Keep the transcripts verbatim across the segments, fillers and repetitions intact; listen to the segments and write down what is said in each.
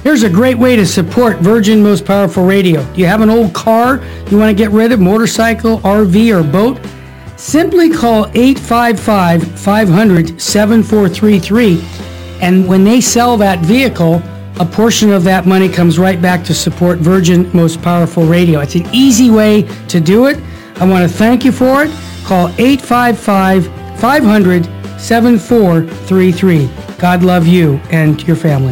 Here's a great way to support Virgin Most Powerful Radio. Do you have an old car you want to get rid of, motorcycle, R V, or boat? Simply call eight five five, five hundred, seven four three three, and when they sell that vehicle, a portion of that money comes right back to support Virgin Most Powerful Radio. It's an easy way to do it. I want to thank you for it. Call eight five five, five hundred, seven four three three. God love you and your family.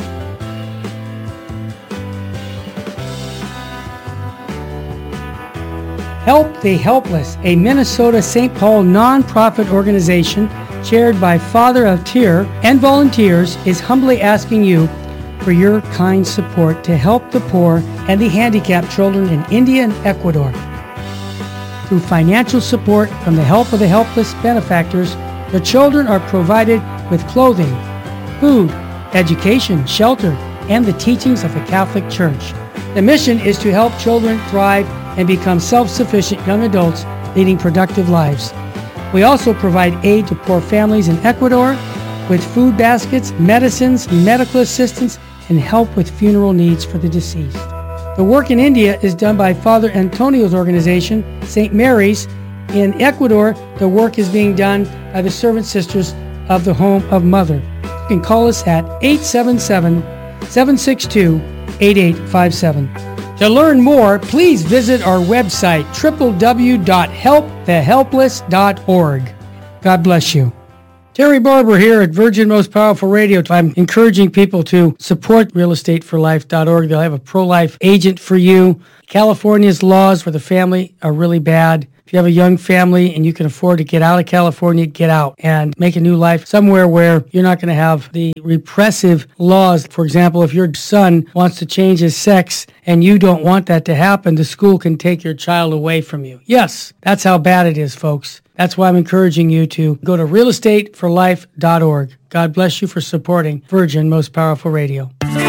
Help the Helpless, a Minnesota Saint Paul nonprofit organization chaired by Father Altier and volunteers, is humbly asking you for your kind support to help the poor and the handicapped children in India and Ecuador. Through financial support from the Help of the Helpless benefactors, the children are provided with clothing, food, education, shelter, and the teachings of the Catholic Church. The mission is to help children thrive and become self-sufficient young adults leading productive lives. We also provide aid to poor families in Ecuador with food baskets, medicines, medical assistance, and help with funeral needs for the deceased. The work in India is done by Father Antonio's organization, Saint Mary's. In Ecuador, the work is being done by the Servant Sisters of the Home of Mother. You can call us at eight seven seven, seven six two, eight eight five seven. To learn more, please visit our website, w w w dot help the helpless dot org. God bless you. Terry Barber here at Virgin Most Powerful Radio. I'm encouraging people to support real estate for life dot org. They'll have a pro-life agent for you. California's laws for the family are really bad. If you have a young family and you can afford to get out of California, get out and make a new life somewhere where you're not going to have the repressive laws. For example, if your son wants to change his sex and you don't want that to happen, the school can take your child away from you. Yes, that's how bad it is, folks. That's why I'm encouraging you to go to real estate for life dot org. God bless you for supporting Virgin Most Powerful Radio.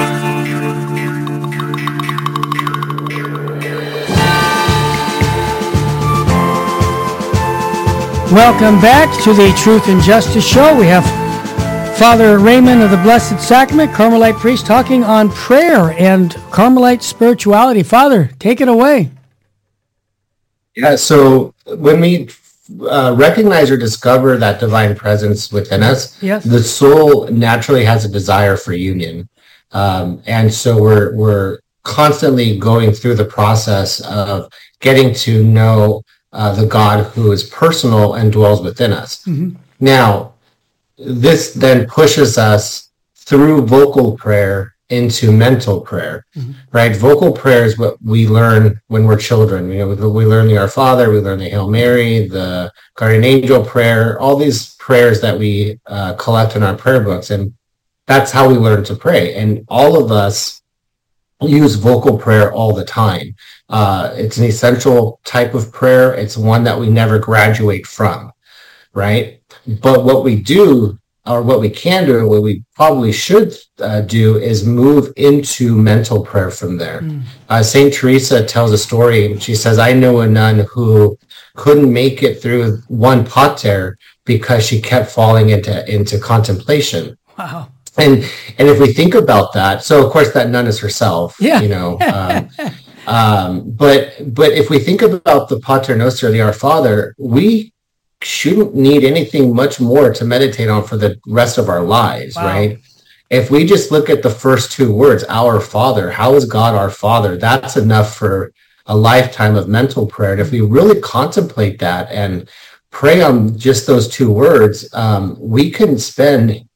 Welcome back to the Truth and Justice Show. We have Father Raymond of the Blessed Sacrament, Carmelite priest, talking on prayer and Carmelite spirituality. Father, take it away. Yeah, so when we uh, recognize or discover that divine presence within us, yes, the soul naturally has a desire for union. Um, and so we're we're constantly going through the process of getting to know Uh, the God who is personal and dwells within us. Mm-hmm. Now, this then pushes us through vocal prayer into mental prayer, mm-hmm. right? Vocal prayer is what we learn when we're children. You know, we, we learn the Our Father, we learn the Hail Mary, the Guardian Angel prayer, all these prayers that we uh, collect in our prayer books. And that's how we learn to pray. And all of us use vocal prayer all the time. Uh, it's an essential type of prayer. It's one that we never graduate from, right? But what we do, or what we can do, what we probably should uh, do, is move into mental prayer from there. Mm. Uh, Saint Teresa tells a story. She says, I know a nun who couldn't make it through one pater because she kept falling into, into contemplation. Wow. And and if we think about that, so of course that nun is herself, yeah. you know, um, um, but but if we think about the Pater Noster, the Our Father, we shouldn't need anything much more to meditate on for the rest of our lives, wow. right? If we just look at the first two words, Our Father, how is God our Father? That's enough for a lifetime of mental prayer. And if we really contemplate that and pray on just those two words, um, we can spend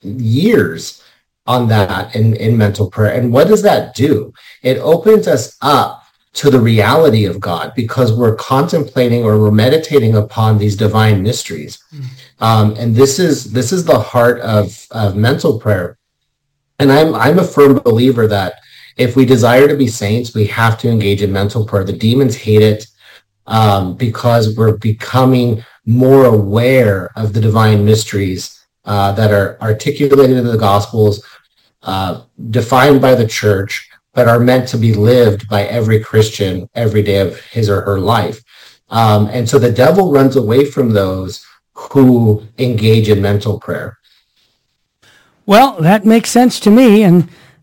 years on that in, in mental prayer. And what does that do? It opens us up to the reality of God because we're contemplating or we're meditating upon these divine mysteries. Mm. Um, and this is this is the heart of, of mental prayer. And I'm I'm a firm believer that if we desire to be saints, we have to engage in mental prayer. The demons hate it um, because we're becoming more aware of the divine mysteries Uh, that are articulated in the Gospels, uh, defined by the Church, but are meant to be lived by every Christian every day of his or her life. Um, and so the devil runs away from those who engage in mental prayer. Well, that makes sense to me. And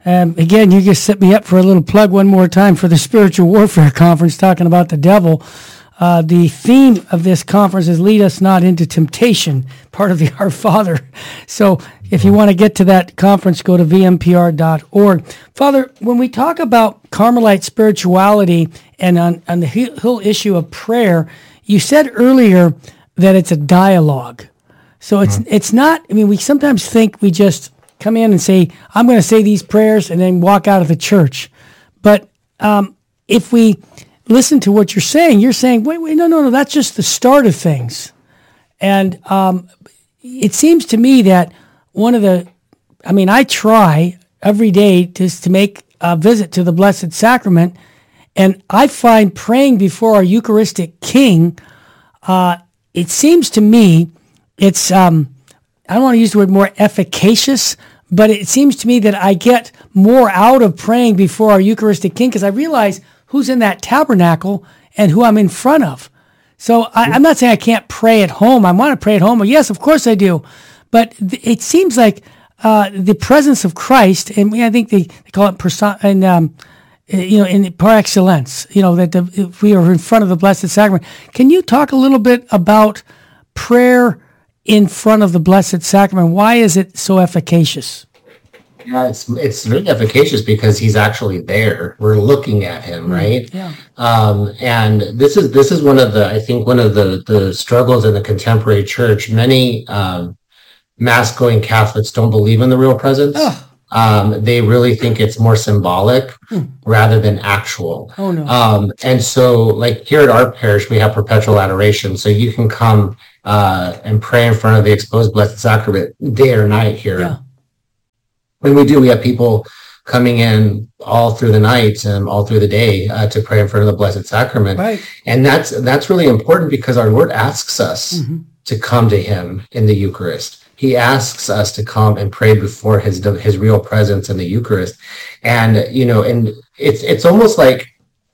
Um, again, you just set me up for a little plug one more time for the Spiritual Warfare Conference, talking about the devil. Uh, the theme of this conference is Lead Us Not Into Temptation, part of the Our Father. So if you want to get to that conference, go to v m p r dot org. Father, when we talk about Carmelite spirituality and on, on the whole issue of prayer, you said earlier that it's a dialogue. So it's mm-hmm. it's not, I mean, we sometimes think we just come in and say, I'm going to say these prayers and then walk out of the church. But um, if we listen to what you're saying, you're saying, wait, wait, no, no, no, that's just the start of things. And um, it seems to me that one of the, I mean, I try every day to, to make a visit to the Blessed Sacrament, and I find praying before our Eucharistic King, uh, it seems to me, it's, um, I don't want to use the word more efficacious, but it seems to me that I get more out of praying before our Eucharistic King because I realize who's in that tabernacle and who I'm in front of. So I, I'm not saying I can't pray at home. I want to pray at home. Well, yes, of course I do. But th- it seems like uh, the presence of Christ, and I think they, they call it person, and um, you know, in par excellence, you know, that the, if we are in front of the Blessed Sacrament. Can you talk a little bit about prayer in front of the Blessed Sacrament? Why is it so efficacious? Yeah, it's it's really efficacious because he's actually there. We're looking at him, right? Yeah. Um, and this is this is one of the I think one of the the struggles in the contemporary church. Many um, mass-going Catholics don't believe in the real presence. Oh. Um, they really think it's more symbolic hmm. rather than actual. Oh no. Um, and so, like here at our parish, we have perpetual adoration, so you can come uh, and pray in front of the exposed Blessed Sacrament day or night here. Yeah. When we do, we have people coming in all through the night and all through the day uh, to pray in front of the Blessed Sacrament. Right. And that's that's really important because our Lord asks us mm-hmm. to come to him in the Eucharist. He asks us to come and pray before his his real presence in the Eucharist. And, you know, and it's it's almost like,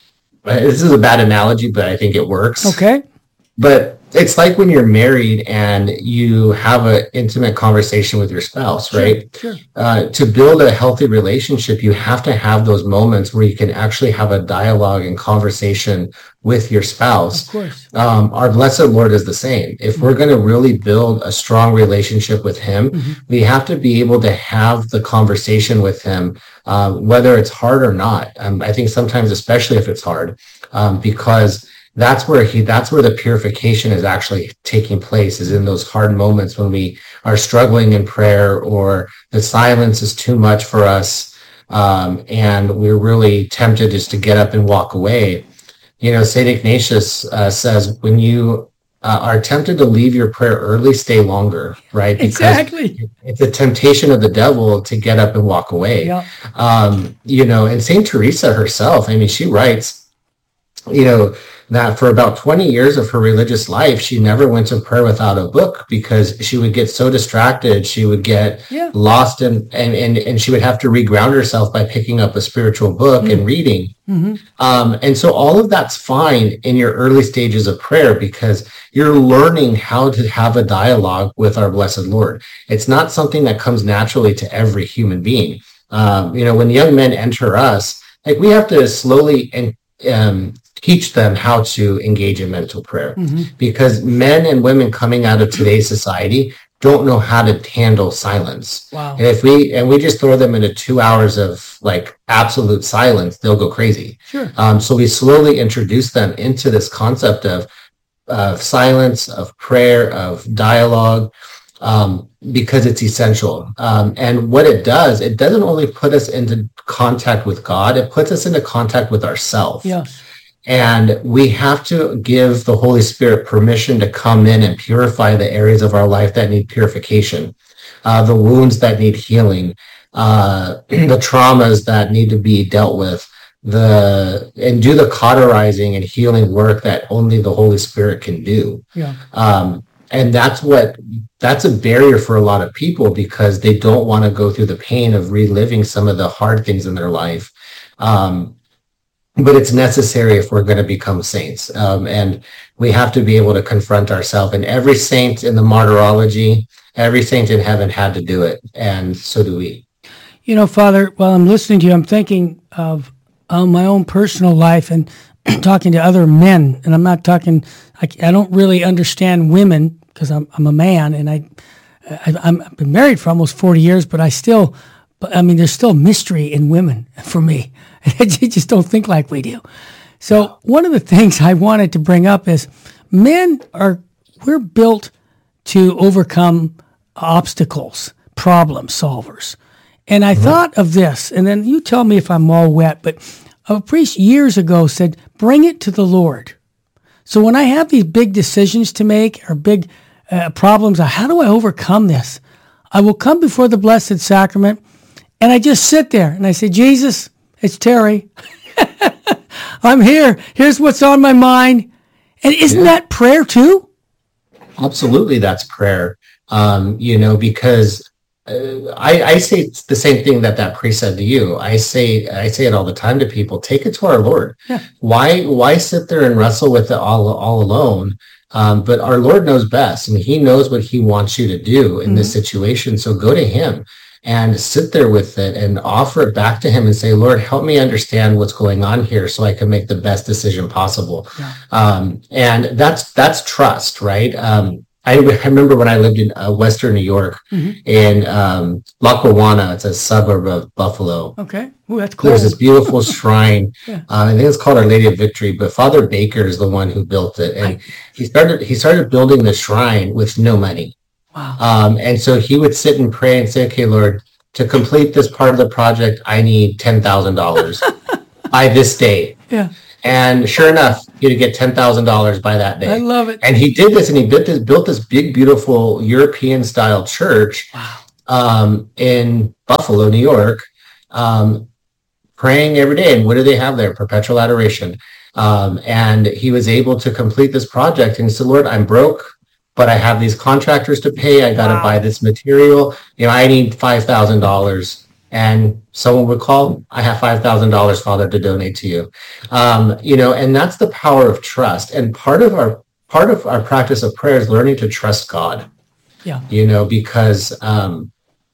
this is a bad analogy, but I think it works. Okay. But it's like when you're married and you have an intimate conversation with your spouse, right? Sure, sure. Uh, to build a healthy relationship, you have to have those moments where you can actually have a dialogue and conversation with your spouse. Of course. Um, our Blessed Lord is the same. If mm-hmm. we're going to really build a strong relationship with him, mm-hmm. we have to be able to have the conversation with him, uh, whether it's hard or not. Um, I think sometimes, especially if it's hard, um, because That's where he, that's where the purification is actually taking place, is in those hard moments when we are struggling in prayer or the silence is too much for us. Um, and we're really tempted just to get up and walk away. You know, Saint Ignatius uh, says, when you uh, are tempted to leave your prayer early, stay longer, right? Because exactly. It's a temptation of the devil to get up and walk away. Yeah. Um, you know, and Saint Teresa herself, I mean, she writes, you know, that for about twenty years of her religious life, she never went to prayer without a book because she would get so distracted. She would get yeah. lost in, and, and, and she would have to reground herself by picking up a spiritual book mm-hmm. and reading. Mm-hmm. Um, and so all of that's fine in your early stages of prayer because you're learning how to have a dialogue with our Blessed Lord. It's not something that comes naturally to every human being. Um, you know, when young men enter us, like we have to slowly and um, teach them how to engage in mental prayer mm-hmm. because men and women coming out of today's society don't know how to handle silence. Wow. And if we, and we just throw them into two hours of like absolute silence, they'll go crazy. Sure. Um, so we slowly introduce them into this concept of, of silence, of prayer, of dialogue, um, because it's essential. Um, and what it does, it doesn't only put us into contact with God, it puts us into contact with ourselves. Yeah. And we have to give the Holy Spirit permission to come in and purify the areas of our life that need purification, uh, the wounds that need healing, uh, the traumas that need to be dealt with, the and do the cauterizing and healing work that only the Holy Spirit can do. Yeah. Um, and that's what that's a barrier for a lot of people because they don't want to go through the pain of reliving some of the hard things in their life. Um, But it's necessary if we're going to become saints. Um, and we have to be able to confront ourselves. And every saint in the martyrology, every saint in heaven had to do it. And so do we. You know, Father, while I'm listening to you, I'm thinking of uh, my own personal life and talking to other men. And I'm not talking, I, I don't really understand women because I'm, I'm a man and I, I, I'm, I've been married for almost forty years, but I still, but I mean, there's still mystery in women for me. They just don't think like we do. So one of the things I wanted to bring up is men are, we're built to overcome obstacles, problem solvers. And I mm-hmm. thought of this, and then you tell me if I'm all wet, but a priest years ago said, bring it to the Lord. So when I have these big decisions to make or big uh, problems, how do I overcome this? I will come before the Blessed Sacrament, and I just sit there, and I say, Jesus, it's Terry. I'm here. Here's what's on my mind. And isn't yeah. that prayer too? Absolutely, that's prayer. Um, you know, because uh, I, I say the same thing that that priest said to you. I say I say it all the time to people. Take it to our Lord. Yeah. Why why sit there and wrestle with it all all alone? Um, but our Lord knows best, and He knows what He wants you to do in mm-hmm. this situation. So go to Him and sit there with it and offer it back to Him and say, Lord, help me understand what's going on here so I can make the best decision possible. Yeah. Um, and that's that's trust, right? Um, I, I remember when I lived in uh, Western New York, mm-hmm. in um, Lackawanna. It's a suburb of Buffalo. Okay. Ooh, that's cool. There's this beautiful shrine. yeah. uh, I think it's called Our Lady of Victory, but Father Baker is the one who built it. And he started he started building the shrine with no money. Wow. Um, and so he would sit and pray and say, okay, Lord, to complete this part of the project, I need ten thousand dollars by this date. Yeah. And sure enough, he'd get ten thousand dollars by that day. I love it. And he did this, and he built this, built this big, beautiful European-style church wow. um, in Buffalo, New York, um, praying every day. And what do they have there? Perpetual adoration. Um, and he was able to complete this project. And he said, Lord, I'm broke, but I have these contractors to pay. I got to wow. buy this material. You know, I need five thousand dollars. And someone would call, I have five thousand dollars, Father, to donate to you. Um, you know, and that's the power of trust. And part of our part of our practice of prayer is learning to trust God. Yeah. You know, because um,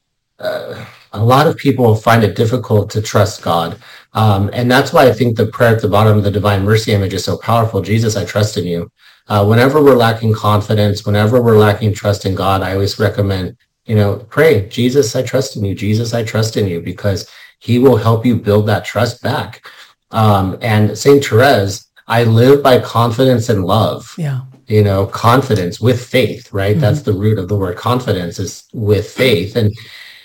uh, a lot of people find it difficult to trust God. Um, and that's why I think the prayer at the bottom of the Divine Mercy image is so powerful. Jesus, I trust in you. Uh, whenever we're lacking confidence, whenever we're lacking trust in God, I always recommend, you know, pray, Jesus, I trust in you. Jesus, I trust in you, because He will help you build that trust back. Um, and Saint Therese, I live by confidence and love. Yeah. You know, confidence with faith, right? Mm-hmm. That's the root of the word confidence, is with faith. And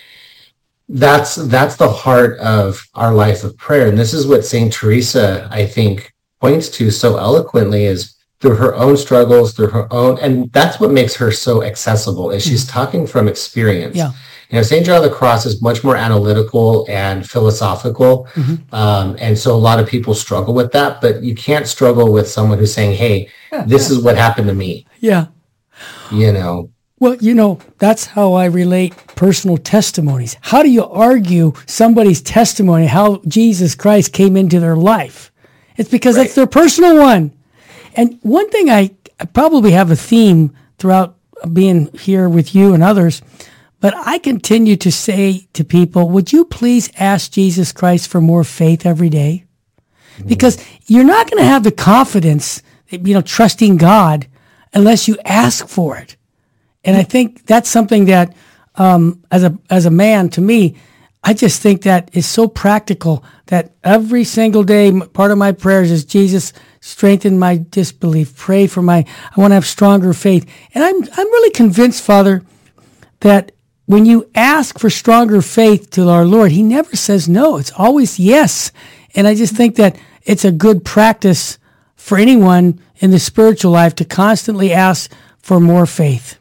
that's that's the heart of our life of prayer. And this is what Saint Teresa, I think, points to so eloquently, is through her own struggles, through her own, and that's what makes her so accessible, is she's talking from experience. Yeah. You know, Saint John of the Cross is much more analytical and philosophical. Mm-hmm. Um, and so a lot of people struggle with that, but you can't struggle with someone who's saying, hey, yeah, this yeah. is what happened to me. Yeah. You know. Well, you know, that's how I relate personal testimonies. How do you argue somebody's testimony, how Jesus Christ came into their life? It's because right. that's their personal one. And one thing I, I probably have a theme throughout being here with you and others, but I continue to say to people, would you please ask Jesus Christ for more faith every day? Mm-hmm. Because you're not going to have the confidence, you know, trusting God unless you ask for it. And I think that's something that, um, as a as a man, to me, I just think that is so practical that every single day, part of my prayers is, Jesus, strengthen my disbelief. Pray for my, I want to have stronger faith. And I'm I'm really convinced, Father, that when you ask for stronger faith to our Lord, He never says no. It's always yes. And I just think that it's a good practice for anyone in the spiritual life to constantly ask for more faith.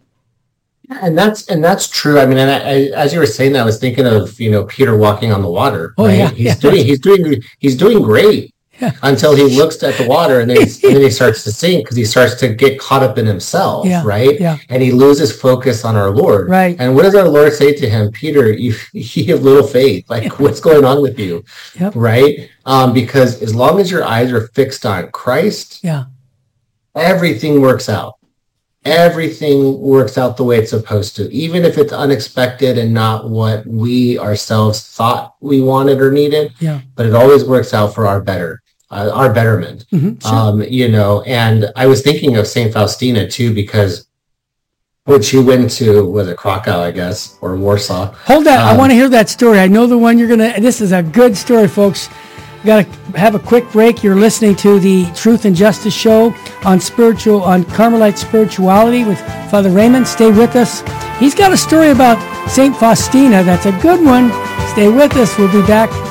And that's and that's true. I mean, and I, I, as you were saying that, I was thinking of, you know, Peter walking on the water. Oh, right? yeah, he's yeah. doing he's doing he's doing great yeah. until he looks at the water, and then he's, and then he starts to sink because he starts to get caught up in himself, yeah, right? Yeah. And he loses focus on our Lord. Right. And what does our Lord say to him? Peter, you, you have little faith. Like, yeah. what's going on with you? Yep. Right? Um, because as long as your eyes are fixed on Christ, yeah, everything works out. everything works out the way it's supposed to, even if it's unexpected and not what we ourselves thought we wanted or needed. Yeah. But it always works out for our better, uh, our betterment. Mm-hmm, sure. Um, you know, and I was thinking of Saint Faustina too, because when she went to, was it Krakow, I guess, or Warsaw? Hold that. Um, I want to hear that story. I know the one you're going to, this is a good story, folks. We got to have a quick break. You're listening to the Truth and Justice Show on spiritual, on Carmelite spirituality with Father Raymond. Stay with us. He's got a story about Saint Faustina. That's a good one. Stay with us. We'll be back